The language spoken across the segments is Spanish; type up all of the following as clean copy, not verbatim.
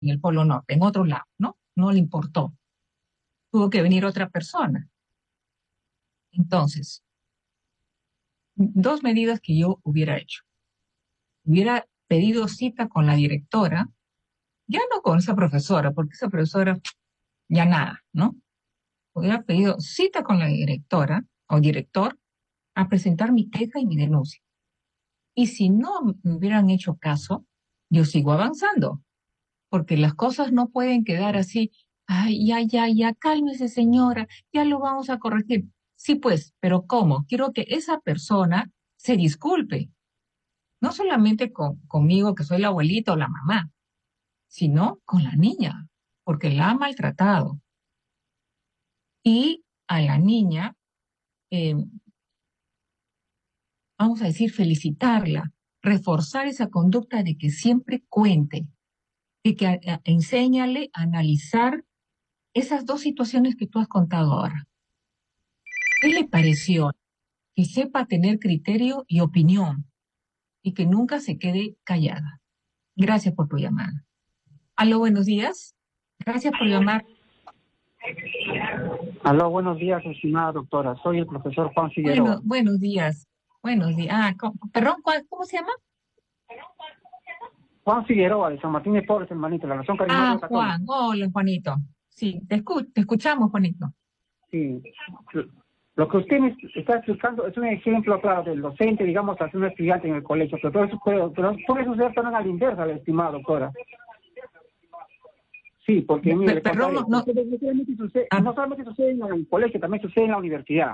en el Polo Norte, en otro lado, ¿no? No le importó. Tuvo que venir otra persona. Entonces, dos medidas que yo hubiera hecho. Hubiera pedido cita con la directora, ya no con esa profesora, porque esa profesora ya nada, ¿no? Hubiera pedido cita con la directora o director a presentar mi queja y mi denuncia. Y si no me hubieran hecho caso, yo sigo avanzando, porque las cosas no pueden quedar así. Ay, ya, cálmese señora, ya lo vamos a corregir. Sí, pues, pero ¿cómo? Quiero que esa persona se disculpe, no solamente conmigo, que soy la abuelita o la mamá, sino con la niña, porque la ha maltratado. Y a la niña, eh, vamos a decir, felicitarla, reforzar esa conducta de que siempre cuente y que enséñale a analizar esas dos situaciones que tú has contado ahora. ¿Qué le pareció? Que sepa tener criterio y opinión y que nunca se quede callada. Gracias por tu llamada. Aló, buenos días. Gracias por llamar. Aló, buenos días, estimada doctora. Soy el profesor Juan Bueno, Figueroa. buenos días. Buenos días. Perdón, ¿cómo se llama? Juan Figueroa, de San Martín de Porres, hermanito, la Nación Carismática Católica. Juan. Hola, Juanito. Sí, te escuchamos, Juanito. Sí. Lo que usted me está explicando es un ejemplo, claro, del docente, digamos, hacia un estudiante en el colegio, pero todo eso puede suceder también a la inversa, la estimada doctora. Sí, porque mire, le Perdón, contaré, no solamente sucede en el colegio, también sucede en la universidad.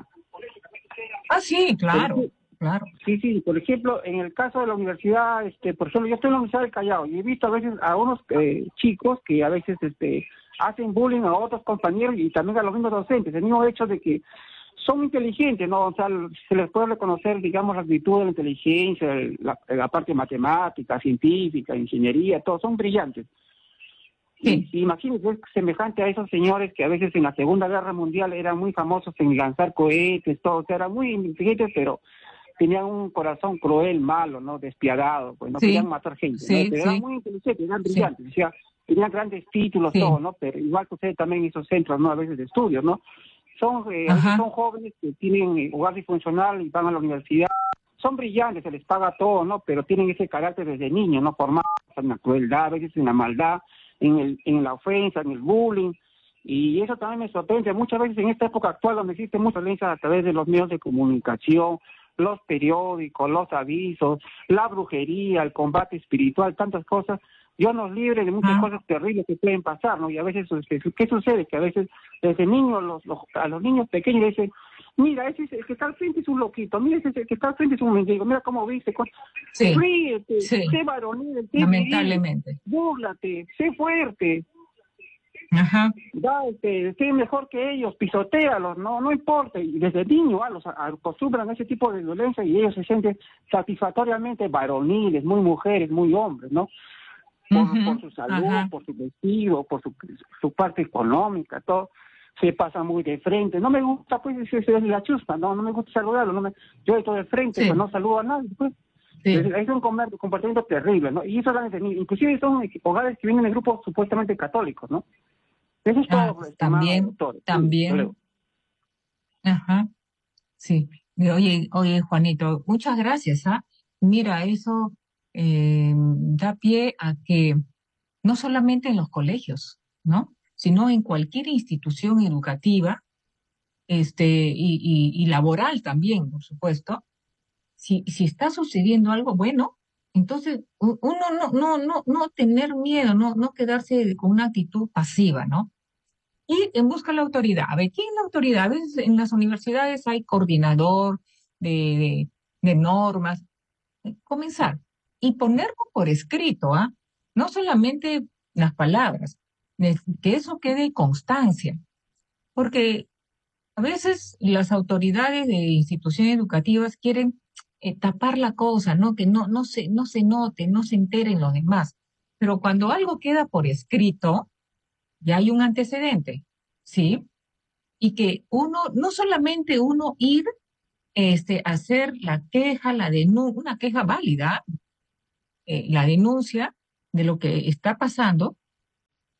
Sí, claro, claro. Sí, por ejemplo, en el caso de la universidad, por ejemplo, yo estoy en la Universidad del Callao y he visto a veces a unos chicos que a veces hacen bullying a otros compañeros y también a los mismos docentes, el mismo hecho de que son inteligentes, ¿no? O sea, se les puede reconocer, digamos, las virtudes de la inteligencia, la parte matemática, científica, ingeniería, todos son brillantes. Sí. Y imagínense, es semejante a esos señores que a veces en la Segunda Guerra Mundial eran muy famosos en lanzar cohetes, todo, o sea, eran muy inteligentes, pero tenían un corazón cruel, malo, ¿no? Despiadado, pues no querían matar gente, ¿no? Pero eran muy inteligentes, eran brillantes, o sea, tenían grandes títulos, todo, ¿no? Pero igual sucede también en esos centros, ¿no? A veces de estudios, ¿no? A veces son jóvenes que tienen hogar disfuncional y van a la universidad, son brillantes, se les paga todo, ¿no? Pero tienen ese carácter desde niños, ¿no? Formados en la crueldad, a veces en la maldad, en la ofensa, en el bullying, y eso también me sorprende muchas veces en esta época actual donde existe mucha violencia a través de los medios de comunicación, los periódicos, los avisos, la brujería, el combate espiritual, tantas cosas. Dios nos libre de muchas cosas terribles que pueden pasar, ¿no? Y a veces, ¿qué sucede? Que a veces desde niños, a los niños pequeños le dicen, mira, ese es el que está al frente es un loquito, mira, ese es el que está al frente es un mendigo, mira cómo viste, ríete, sé varonil, sé lamentablemente. viril, búrlate, sé fuerte. Ajá. Sé mejor que ellos, pisotéalos, no importa, y desde niños los acostumbran a ese tipo de violencia y ellos se sienten satisfactoriamente varoniles, muy mujeres, muy hombres, ¿no? Por su salud, por su vestido, por su parte económica, todo, se pasa muy de frente. No me gusta, pues, es la chuspa, no me gusta saludarlo, yo estoy de frente, pues no saludo a nadie, pues. Es un comportamiento terrible, ¿no? Y eso inclusive son hogares que vienen de grupos supuestamente católicos, ¿no? Eso es todo, también. Ajá, sí. Oye, Juanito, muchas gracias, Mira, eso da pie a que no solamente en los colegios, ¿no? Sino en cualquier institución educativa, y laboral también, por supuesto. Si está sucediendo algo bueno, entonces uno no tener miedo, no quedarse con una actitud pasiva, ¿no? Y en busca de la autoridad. A ver, ¿quién es la autoridad? A veces en las universidades hay coordinador de normas. Comenzar y ponerlo por escrito, no solamente las palabras, que eso quede constancia, porque a veces las autoridades de instituciones educativas quieren tapar la cosa, ¿no? Que no se note, no se enteren los demás. Pero cuando algo queda por escrito, ya hay un antecedente, ¿sí? Y que no solamente uno ir, hacer la queja, una queja válida, la denuncia de lo que está pasando,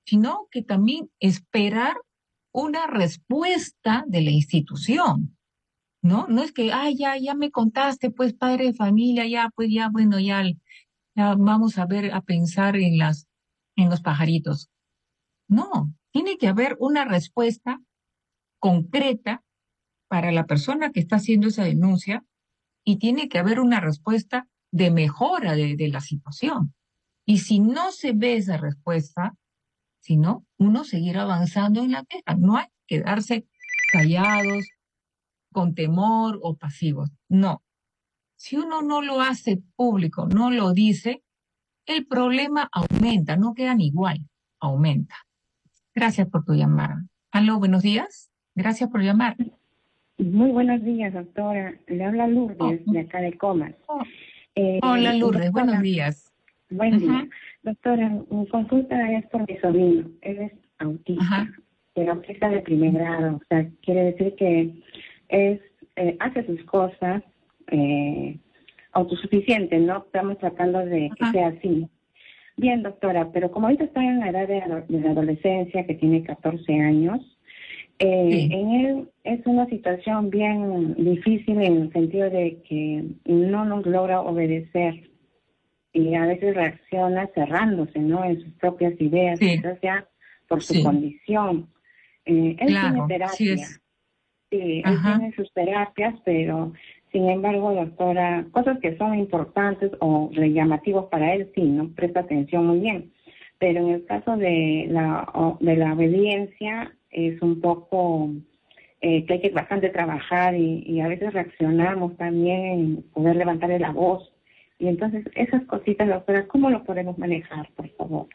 sino que también esperar una respuesta de la institución, ¿no? No es que, ya me contaste, pues, padre de familia, ya, pues, ya, bueno, ya vamos a ver, a pensar en los pajaritos. No, tiene que haber una respuesta concreta para la persona que está haciendo esa denuncia y tiene que haber una respuesta de mejora de la situación. Y si no se ve esa respuesta, si no, uno seguirá avanzando en la queja. No hay que quedarse callados, con temor o pasivos. No. Si uno no lo hace público, no lo dice, el problema aumenta, no quedan igual, aumenta. Gracias por tu llamada. Aló, buenos días. Gracias por llamar. Muy buenos días, doctora. Le habla Oh, Lourdes, de acá de Comas. oh, hola, Lourdes, buenos Doctora, días. buen día. Ajá, Doctora, mi consulta es por mi sobrino. Él es autista, ajá, pero autista de primer grado. O sea, quiere decir que hace sus cosas autosuficiente, ¿no? Estamos tratando de que ajá. sea así. Bien, doctora, pero como ahorita está en la edad de la adolescencia, que tiene 14 años, Sí, en él es una situación bien difícil en el sentido de que no nos logra obedecer y a veces reacciona cerrándose, ¿no? En sus propias ideas, sí, quizás ya por su sí, condición. Él tiene claro, sí terapia, es. sí, él Ajá. tiene sus terapias, pero sin embargo, doctora, cosas que son importantes o llamativos para él, sí, ¿no? Presta atención muy bien. Pero en el caso de la obediencia es un poco que hay que bastante trabajar y a veces reaccionamos también en poder levantarle la voz. Y entonces esas cositas, doctora, ¿cómo lo podemos manejar, por favor?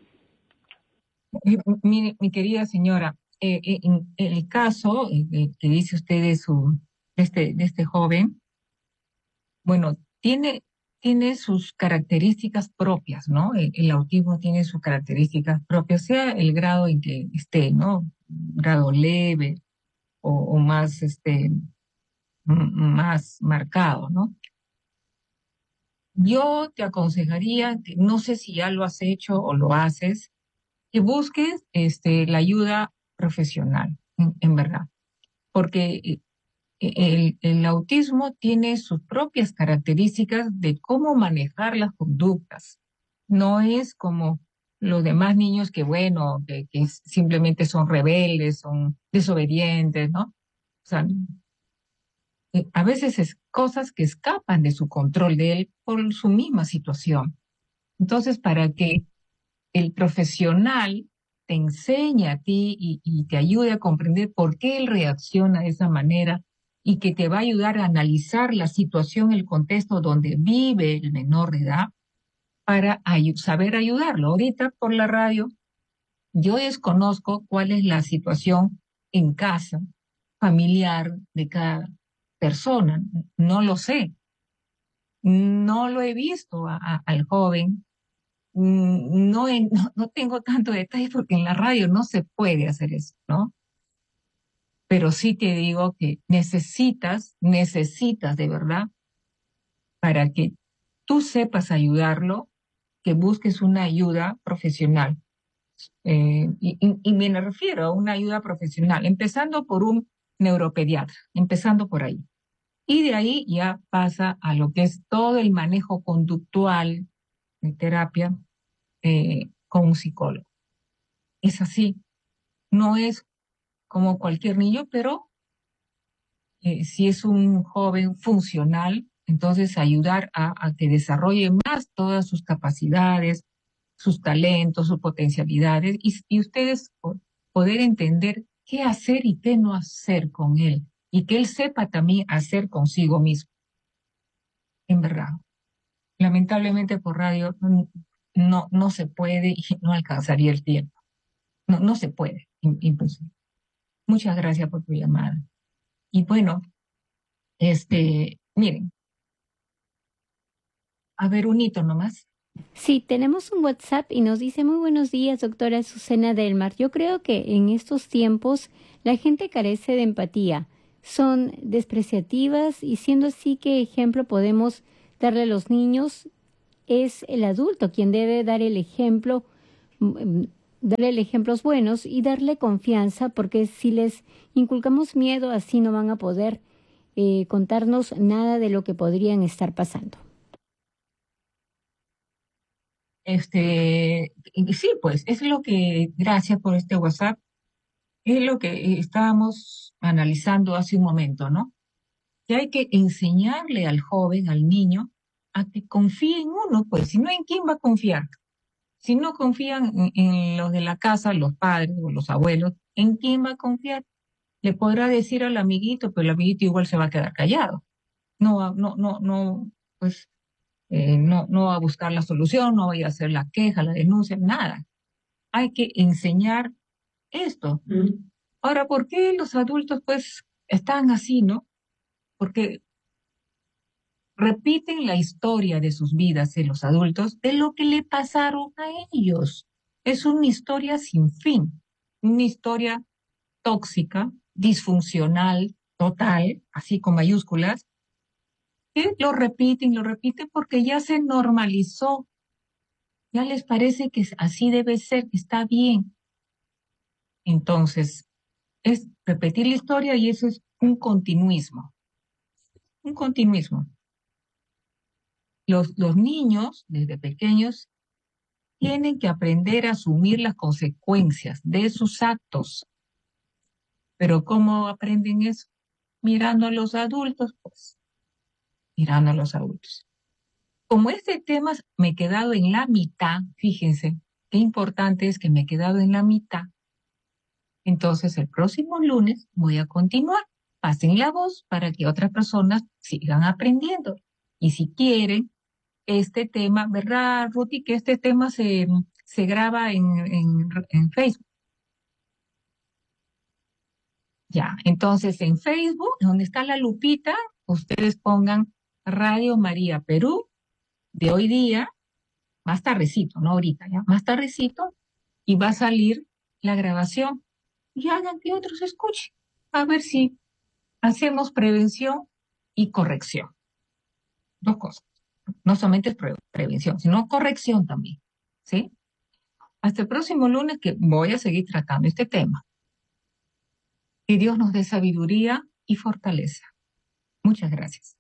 Mire, mi querida señora, en el caso que dice usted de este joven, bueno, tiene sus características propias, ¿no? El autismo tiene sus características propias, sea el grado en que esté, ¿no? Grado leve o más, más marcado, ¿no? Yo te aconsejaría, que no sé si ya lo has hecho o lo haces, que busques la ayuda profesional, en verdad, porque el autismo tiene sus propias características de cómo manejar las conductas. No es como los demás niños que, bueno, que simplemente son rebeldes, son desobedientes, ¿no? O sea, a veces es cosas que escapan de su control de él por su misma situación. Entonces, para que el profesional te enseñe a ti y te ayude a comprender por qué él reacciona de esa manera y que te va a ayudar a analizar la situación, el contexto donde vive el menor de edad para saber ayudarlo. Ahorita por la radio yo desconozco cuál es la situación en casa familiar de cada persona. No lo sé. No lo he visto al joven. No tengo tanto detalle porque en la radio no se puede hacer eso, ¿no? Pero sí te digo que necesitas de verdad, para que tú sepas ayudarlo, que busques una ayuda profesional. Y me refiero a una ayuda profesional, empezando por un neuropediatra, empezando por ahí. Y de ahí ya pasa a lo que es todo el manejo conductual de terapia con un psicólogo. Es así, no es como cualquier niño, pero si es un joven funcional, entonces ayudar a que desarrolle más todas sus capacidades, sus talentos, sus potencialidades y ustedes poder entender qué hacer y qué no hacer con él y que él sepa también hacer consigo mismo, en verdad. Lamentablemente por radio no se puede y no alcanzaría el tiempo. No se puede, imposible. Muchas gracias por tu llamada. Y bueno, miren, a ver un hito nomás. Sí, tenemos un WhatsApp y nos dice: muy buenos días, doctora Azucena Delmar. Yo creo que en estos tiempos la gente carece de empatía, son despreciativas y siendo así, ¿qué ejemplo podemos darle a los niños? Es el adulto quien debe dar el ejemplo, darle ejemplos buenos y darle confianza, porque si les inculcamos miedo, así no van a poder contarnos nada de lo que podrían estar pasando. Sí, pues es lo que, gracias por este WhatsApp, es lo que estábamos analizando hace un momento, ¿no? Que hay que enseñarle al joven, al niño, a que confíe en uno, pues, si no, ¿en quién va a confiar? Si no confían en los de la casa, los padres o los abuelos, ¿en quién va a confiar? Le podrá decir al amiguito, pero el amiguito igual se va a quedar callado. No, pues no va a buscar la solución, no va a ir a hacer la queja, la denuncia, nada. Hay que enseñar esto. Ahora, ¿por qué los adultos pues están así, no? Porque repiten la historia de sus vidas de los adultos de lo que le pasaron a ellos. Es una historia sin fin, una historia tóxica, disfuncional, total, así con mayúsculas, que lo repiten porque ya se normalizó, ya les parece que así debe ser, que está bien. Entonces, es repetir la historia y eso es un continuismo, un continuismo. Los niños, desde pequeños, tienen que aprender a asumir las consecuencias de sus actos. Pero ¿cómo aprenden eso? Mirando a los adultos, pues, mirando a los adultos. Como este tema me he quedado en la mitad, fíjense, qué importante es que me he quedado en la mitad. Entonces el próximo lunes voy a continuar. Pasen la voz para que otras personas sigan aprendiendo. Y si quieren, este tema, ¿verdad, Ruti? Que este tema se graba en Facebook. Ya, entonces en Facebook, donde está la lupita, ustedes pongan Radio María Perú de hoy día, más tardecito, no ahorita, ya, más tardecito, y va a salir la grabación. Y hagan que otros escuchen, a ver si hacemos prevención y corrección. Dos cosas. No solamente es prevención, sino corrección también. ¿Sí? Hasta el próximo lunes que voy a seguir tratando este tema. Que Dios nos dé sabiduría y fortaleza. Muchas gracias.